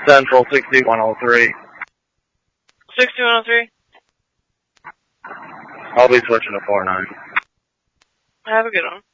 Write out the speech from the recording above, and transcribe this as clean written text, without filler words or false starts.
Central 6103. 6103. I'll be switching to 49. Have a good one.